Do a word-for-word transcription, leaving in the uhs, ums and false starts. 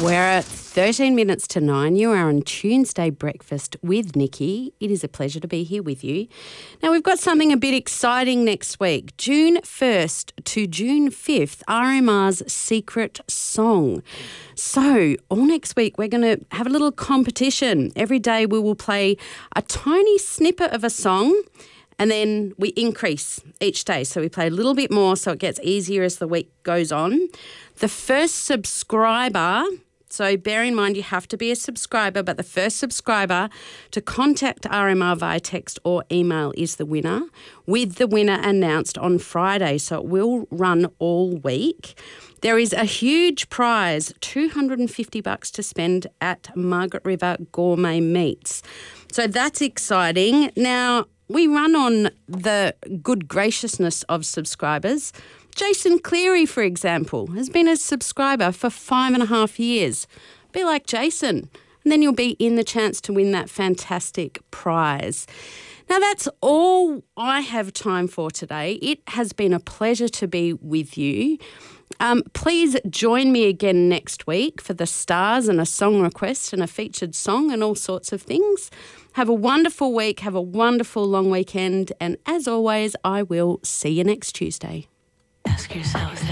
We're at thirteen minutes to nine. You are on Tuesday Breakfast with Nikki. It is a pleasure to be here with you. Now, we've got something a bit exciting next week. June first to June fifth, R M R's Secret Song. So, all next week, we're going to have a little competition. Every day we will play a tiny snippet of a song, and then we increase each day. So we play a little bit more so it gets easier as the week goes on. The first subscriber, so bear in mind you have to be a subscriber, but the first subscriber to contact R M R via text or email is the winner, with the winner announced on Friday. So it will run all week. There is a huge prize, two hundred fifty bucks to spend at Margaret River Gourmet Meats. So that's exciting. Now, we run on the good graciousness of subscribers. Jason Cleary, for example, has been a subscriber for five and a half years. Be like Jason, and then you'll be in the chance to win that fantastic prize. Now, that's all I have time for today. It has been a pleasure to be with you. Um, please join me again next week for the stars and a song request and a featured song and all sorts of things. Have a wonderful week. Have a wonderful long weekend. And as always, I will see you next Tuesday. Ask yourself.